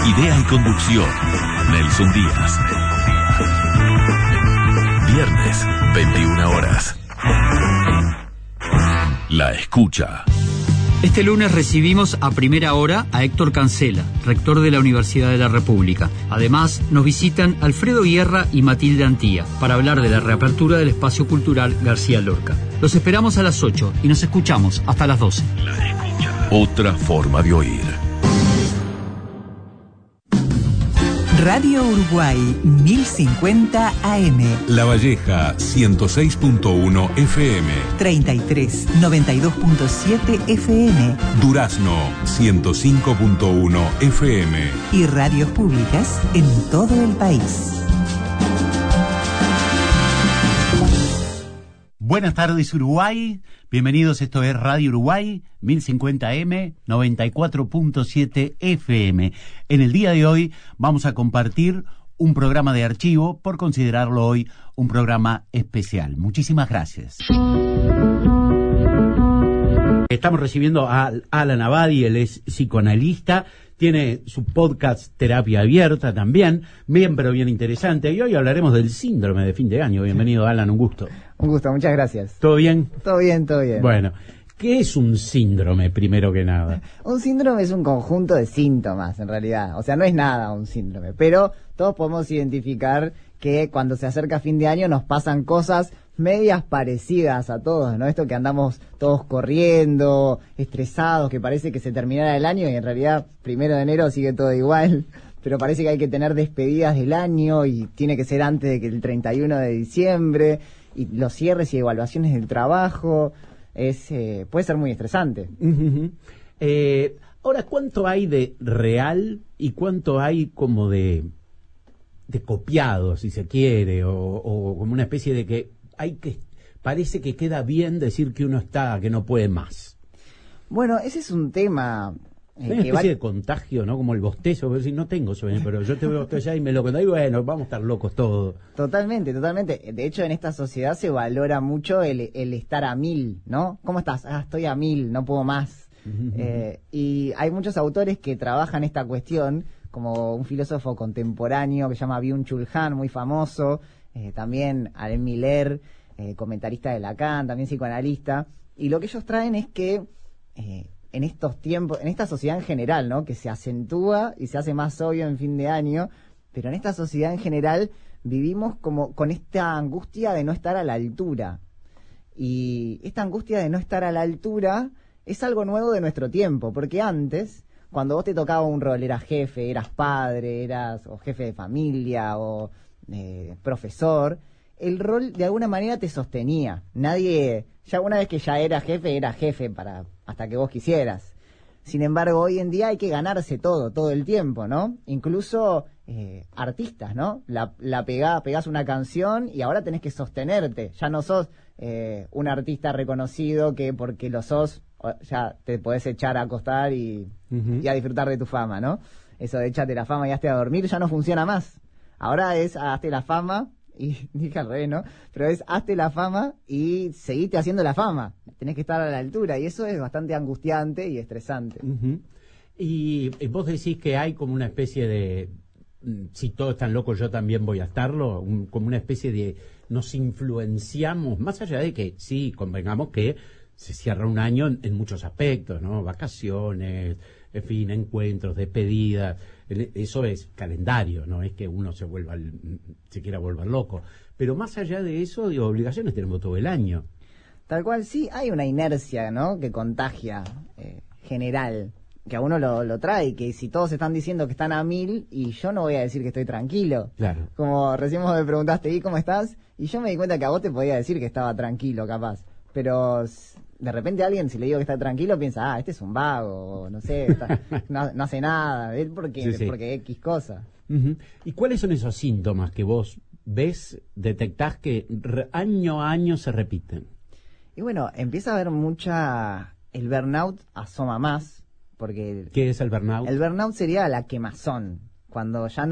Idea y conducción, Nelson Díaz. Viernes, 21 horas. La Escucha. Este lunes recibimos a primera hora a Héctor Cancela, rector de la Universidad de la República. Además, nos visitan Alfredo Guerra y Matilde Antía para hablar de la reapertura del espacio cultural García Lorca. Los esperamos a las 8 y nos escuchamos hasta las 12. La Escucha. Otra forma de oír. Radio Uruguay 1050 AM. La Valleja 106.1 FM. 33 92.7 FM. Durazno 105.1 FM. Y radios públicas en todo el país. Buenas tardes, Uruguay. Bienvenidos, esto es Radio Uruguay 1050M 94.7 FM. En el día de hoy vamos a compartir un programa de archivo por considerarlo hoy un programa especial. Muchísimas gracias. Estamos recibiendo a Alan Abadi, él es psicoanalista, tiene su podcast Terapia Abierta también, bien pero bien interesante, y hoy hablaremos del síndrome de fin de año. Bienvenido, Alan, un gusto. Un gusto, muchas gracias. ¿Todo bien? Todo bien, todo bien. Bueno, ¿qué es un síndrome, primero que nada? Un síndrome es un conjunto de síntomas, en realidad. O sea, no es nada un síndrome, pero todos podemos identificar que cuando se acerca fin de año nos pasan cosas medias parecidas a todos, ¿no? Esto que andamos todos corriendo, estresados, que parece que se terminara el año y en realidad 1 de enero sigue todo igual, pero parece que hay que tener despedidas del año y tiene que ser antes de que el 31 de diciembre, y los cierres y evaluaciones del trabajo, puede ser muy estresante. Ahora, ¿cuánto hay de real y cuánto hay como de copiado, si se quiere, o como una especie de que parece que queda bien decir que uno que no puede más? Bueno, ese es un tema Hay una especie de contagio, ¿no? Como el bostezo, porque si no tengo sueño, pero yo te veo bostezar y me lo conté y bueno, vamos a estar locos todos. Totalmente, totalmente. De hecho, en esta sociedad se valora mucho el estar a 1000, ¿no? ¿Cómo estás? Estoy a 1000, no puedo más. Y hay muchos autores que trabajan esta cuestión, como un filósofo contemporáneo que se llama Byung-Chul Han, muy famoso, también Alain Miller, comentarista de Lacan, también psicoanalista, y lo que ellos traen es que en estos tiempos, en esta sociedad en general, ¿no? Que se acentúa y se hace más obvio en fin de año, pero en esta sociedad en general vivimos como con esta angustia de no estar a la altura. Y esta angustia de no estar a la altura es algo nuevo de nuestro tiempo, porque antes, cuando vos te tocaba un rol, eras jefe, eras padre, o jefe de familia, o profesor, el rol de alguna manera te sostenía. Nadie, ya una vez que ya era jefe hasta que vos quisieras. Sin embargo, hoy en día hay que ganarse todo el tiempo, ¿no? Incluso artistas, ¿no? Pegás una canción y ahora tenés que sostenerte. Ya no sos un artista reconocido que porque lo sos ya te podés echar a acostar y a disfrutar de tu fama, ¿no? Eso de échate la fama y hazte a dormir ya no funciona más. Ahora es hazte la fama, y dije al revés, ¿no? Pero es hazte la fama y seguite haciendo la fama. Tenés que estar a la altura y eso es bastante angustiante y estresante. Y vos decís que hay como una especie de, si todos están locos yo también voy a estarlo, como una especie de, nos influenciamos, más allá de que sí, convengamos que se cierra un año en muchos aspectos, ¿no? Vacaciones, en fin, encuentros, despedidas, eso es calendario, no es que uno se quiera volver loco, pero más allá de eso, digo, obligaciones tenemos todo el año. Tal cual, sí, hay una inercia, ¿no? Que contagia, general, que a uno lo trae, que si todos están diciendo que están a 1000 y yo no voy a decir que estoy tranquilo. Claro. Como recién vos me preguntaste, ¿y cómo estás? Y yo me di cuenta que a vos te podía decir que estaba tranquilo, capaz, pero de repente alguien, si le digo que está tranquilo, piensa, este es un vago, no sé, no hace nada, porque X cosa. ¿Y cuáles son esos síntomas que vos ves, detectás que año a año se repiten? Y bueno, empieza a haber el burnout asoma más, porque... ¿Qué es el burnout? El burnout sería la quemazón, cuando ya no